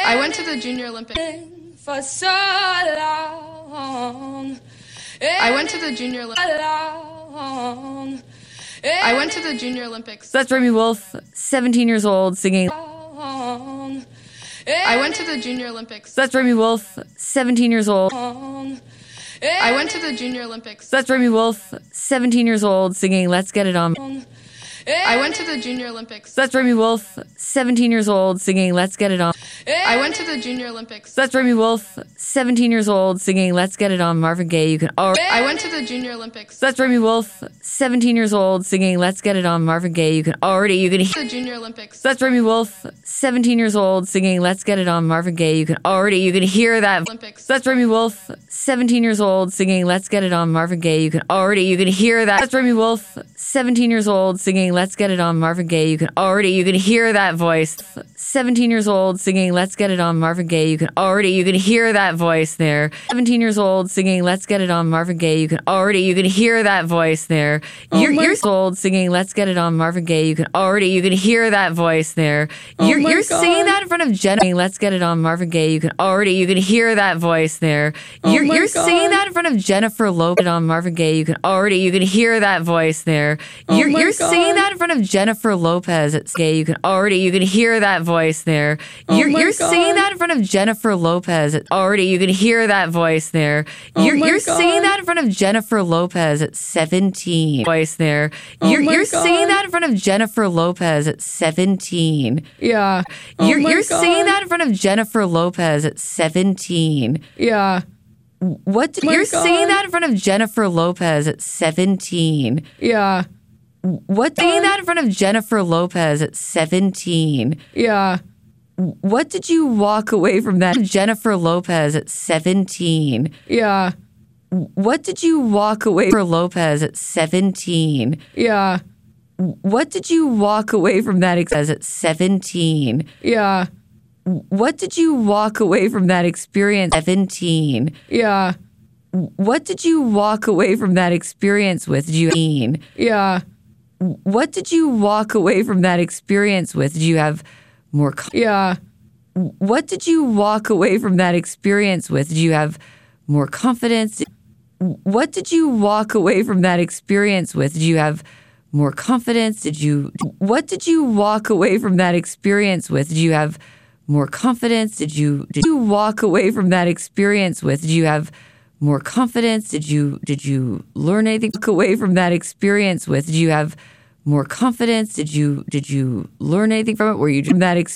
I went to the Junior Olympics for so long. I went to the Junior Olympics I went to the Junior Olympics. So that's Remy Wolf, 17 years old, singing. I went to the Junior Olympics. So that's Remy Wolf, 17 years old. I went to the Junior Olympics. So that's Remy Wolf, 17 years old, singing Let's Get It On. I went to the Junior Olympics. So that's Remy Wolf, 17 years old, singing Let's Get It On. I went to the Junior Olympics. So that's Remy Wolf, 17 years old, singing Let's Get It On, Marvin Gaye. You can already. I went to the Junior Olympics. So that's Remy Wolf, 17 years old, singing Let's Get It On, Marvin Gaye. You can hear. The Junior Olympics. So that's Remy Wolf, 17 years old, singing Let's Get It On, Marvin Gaye. You can hear that. Olympics. So that's Remy Wolf, 17 years old, singing Let's Get It On, Marvin Gaye. You can hear that. That's Remy Wolf, 17 years old, singing Let's Get It On, Marvin Gaye. You can hear that voice. 17 years old, singing Let's Get It On, Marvin Gaye. You can hear that voice there. 17 years old, singing Let's Get It On, Marvin Gaye. You can hear that voice there. You're old, singing Let's Get It On, Marvin Gaye. You can hear that voice there. You're singing that in front of Jenna. Let's Get It On, Marvin Gaye. You can hear that voice there. You're singing that in front of Jennifer Lopez on Marvin Gaye. You can hear that voice there. You're singing that in front of Jennifer Lopez at Gay. You can hear that voice there. You're singing that in front of Jennifer Lopez at you can hear that voice there. You're singing that in front of Jennifer Lopez at 17. Voice there. You're singing that in front of Jennifer Lopez at 17. Yeah. You're singing that in front of Jennifer Lopez at 17. Yeah. You're singing that in front of Jennifer Lopez at 17. Yeah. Singing that in front of Jennifer Lopez at 17. Yeah. What did you walk away from that? Jennifer Lopez at 17. Yeah. What did you walk away from Lopez at 17? Yeah. What did you walk away from that at 17? Yeah. What did you walk away from that experience at 17? Yeah. What did you walk away from that experience with? Yeah. What did you walk away from that experience with? Did you have more? Yeah. What did you walk away from that experience with? Did you have more confidence? What did you walk away from that experience with? Did you have more confidence? What did you walk away from that experience with? Did you have more confidence? Did you walk away from that experience with? Did you have more confidence? Did you learn anything? Walk away from that experience with? Did you have more confidence? Did you learn anything from it? Were you from that experience?